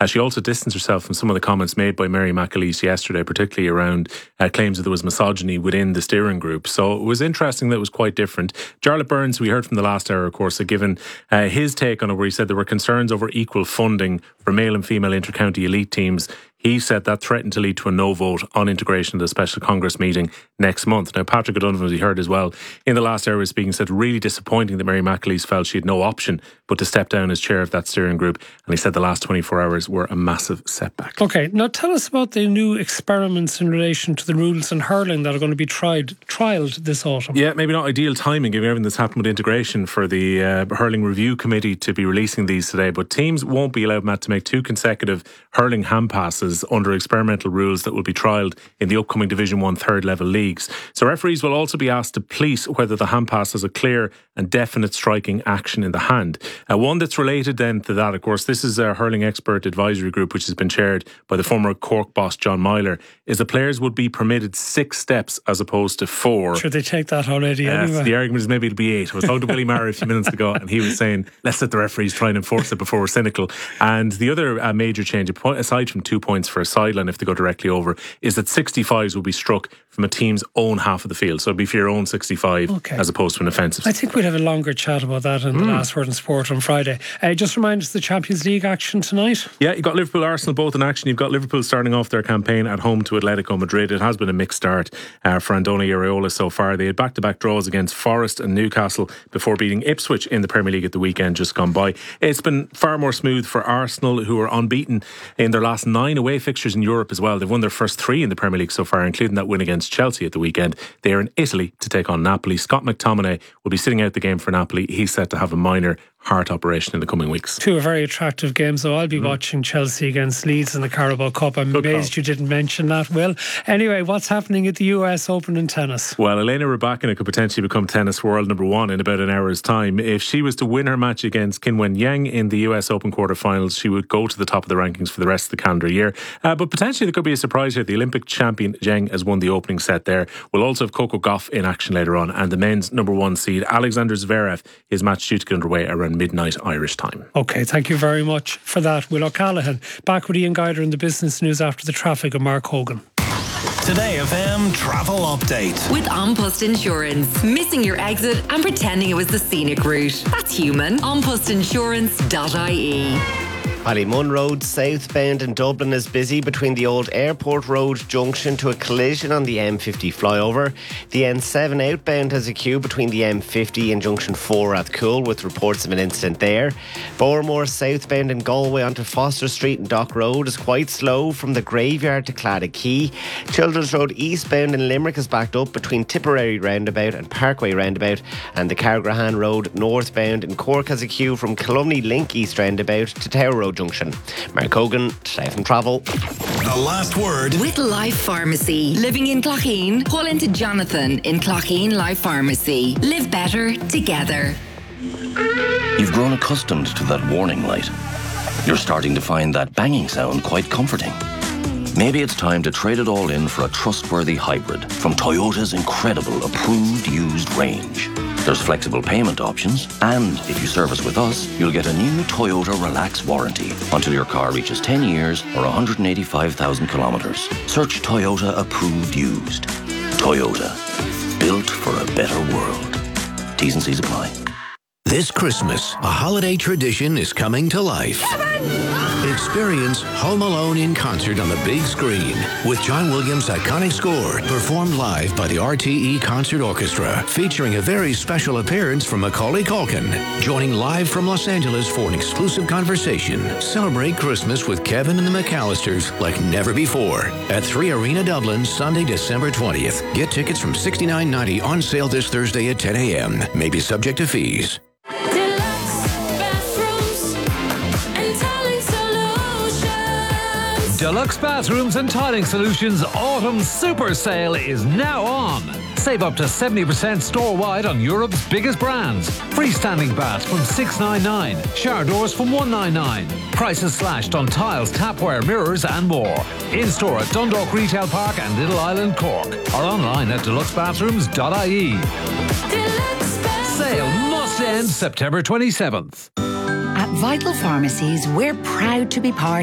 She also distanced herself from some of the comments made by Mary McAleese yesterday, particularly around claims that there was misogyny within the steering group. So it was interesting that it was quite different. Jarlath Burns, we heard from the last hour, of course, had given his take on it, where he said there were concerns over equal funding for male and female inter-county elite teams. He said that threatened to lead to a no vote on integration at the special Congress meeting next month. Now, Patrick O'Donovan, as we heard as well, in the last hour was speaking, said really disappointing that Mary McAleese felt she had no option but to step down as chair of that steering group. And he said the last 24 hours were a massive setback. OK, now tell us about the new experiments in relation to the rules in hurling that are going to be trialled this autumn. Yeah, maybe not ideal timing given everything that's happened with integration for the Hurling Review Committee to be releasing these today. But teams won't be allowed, Matt, to make 2 consecutive hurling hand passes under experimental rules that will be trialled in the upcoming Division 1 third level leagues. So referees will also be asked to police whether the hand pass has a clear and definite striking action in the hand. One that's related then to that, of course, this is a hurling expert advisory group which has been chaired by the former Cork boss John Myler, is that players would be permitted 6 steps as opposed to 4. Should they take that already anyway? The argument is maybe it'll be 8. I was talking to Billy Maher a few minutes ago and he was saying, let's let the referees try and enforce it before we're cynical. And the other major change, aside from 2 points for a sideline if they go directly over, is that 65s will be struck from a team's own half of the field. So it'll be for your own 65 as opposed to an offensive. I think we'll have a longer chat about that in the last word in sport on Friday. Just remind us the Champions League action tonight. Yeah, you've got Liverpool, Arsenal both in action. You've got Liverpool starting off their campaign at home to Atletico Madrid. It has been a mixed start for Andoni Iraola so far. They had back-to-back draws against Forest and Newcastle before beating Ipswich in the Premier League at the weekend just gone by. It's been far more smooth for Arsenal, who are unbeaten in their last 9 away fixtures in Europe as well. They've won their first 3 in the Premier League so far, including that win against Chelsea at the weekend. They are in Italy to take on Napoli. Scott McTominay will be sitting out the game for Napoli. He's set to have a minor heart operation in the coming weeks. 2 very attractive games, so I'll be watching Chelsea against Leeds in the Carabao Cup. I'm amazed you didn't mention that, Will. Anyway, what's happening at the US Open in tennis? Well, Elena Rybakina could potentially become tennis world number 1 in about an hour's time. If she was to win her match against Qinwen Yang in the US Open quarterfinals, she would go to the top of the rankings for the rest of the calendar year. But potentially there could be a surprise here. The Olympic champion Zheng has won the opening set there. We'll also have Coco Gauff in action later on, and the men's number 1 seed Alexander Zverev, his match due to get underway around midnight Irish time. OK, thank you very much for that. Will O'Callaghan back with Ian Guider in the business news after the traffic and Mark Hogan. Today FM travel update with An Post Insurance. Missing your exit and pretending it was the scenic route. That's human. Anpostinsurance.ie. Ballymun Road southbound in Dublin is busy between the old Airport Road junction to a collision on the M50 flyover. The N7 outbound has a queue between the M50 and junction 4 Rathcoole with reports of an incident there. Bournemore southbound in Galway onto Foster Street and Dock Road is quite slow from the graveyard to Claddagh. Children's Road eastbound in Limerick is backed up between Tipperary roundabout and Parkway roundabout, and the Cargrahan Road northbound in Cork has a queue from Columny Link east roundabout to Tower Road junction. Mark Hogan, Today from Travel. The last word with Life Pharmacy. Living in Clogheen? Call into Jonathan in Clogheen Life Pharmacy. Live better together. You've grown accustomed to that warning light. You're starting to find that banging sound quite comforting. Maybe it's time to trade it all in for a trustworthy hybrid from Toyota's incredible approved used range. There's flexible payment options, and if you service with us, you'll get a new Toyota Relax warranty until your car reaches 10 years or 185,000 kilometres. Search Toyota Approved Used. Toyota. Built for a better world. T's and C's apply. This Christmas, a holiday tradition is coming to life. Experience Home Alone in concert on the big screen with John Williams' iconic score performed live by the RTE Concert Orchestra, featuring a very special appearance from Macaulay Culkin. Joining live from Los Angeles for an exclusive conversation. Celebrate Christmas with Kevin and the McAllisters like never before at 3 Arena Dublin, Sunday, December 20th. Get tickets from $69.90 on sale this Thursday at 10 a.m. May be subject to fees. Deluxe Bathrooms and Tiling Solutions Autumn Super Sale is now on. Save up to 70% store-wide on Europe's biggest brands. Freestanding baths from $699, shower doors from $199. Prices slashed on tiles, tapware, mirrors and more. In-store at Dundalk Retail Park and Little Island, Cork. Or online at deluxebathrooms.ie. Sale must end September 27th. At Vital Pharmacies, we're proud to be part